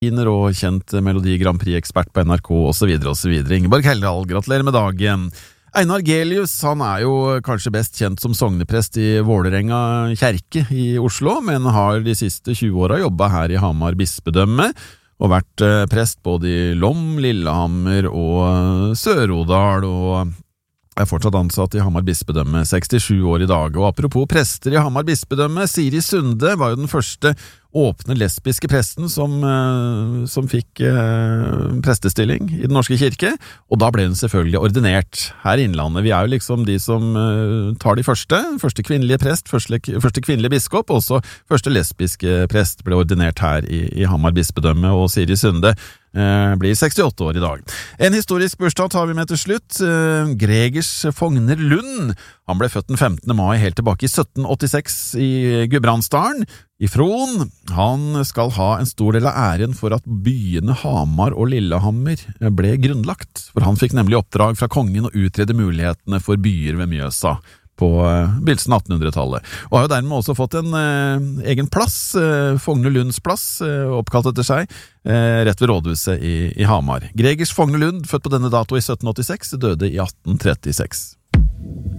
og kjent Melodi Grand Prix-ekspert på NRK og så videre og så videre. Ingeborg Heldal, gratulerer med dagen. Einar Gelius, han jo kanskje best kjent som sogneprest i Vålerenga kjerke i Oslo, men har de siste 20 årene jobbet her i Hamar bispedømme, og vært prest både i Lom, Lillehammer og Sør-Odal, og fortsatt ansatt i Hamar bispedømme, 67 år i dag. Og apropos prester i Hamar bispedømme, Siri Sunde var jo den første åpne lesbiske presten som fikk prestestilling i den norske kirke, og da ble hun selvfølgelig ordinert her i Innlandet. Vi jo liksom de som tar de første kvinnelige prest, første kvinnelige biskop, og også første lesbiske prest ble ordinert her i Hamar bispedømme, og Siri Sunde blir 68 år i dag. En historisk bursdag tar vi med til slutt. Gregers Fogner Lund, han ble født den 15. mai helt tilbake i 1786 i Gudbrandsdalen i Fron. Han skal ha en stor del av æren for at byene Hamar og Lillehammer ble grunnlagt, for han fikk nemlig oppdrag fra kongen å utrede mulighetene for byer ved Mjøsa på begynnelsen av 1800-tallet, og har jo dermed også fått en egen plass, Fogner Lunds plass, oppkalt etter seg, rett ved rådhuset i Hamar. Gregers Fogner Lund, født på denne dato i 1786, døde i 1836.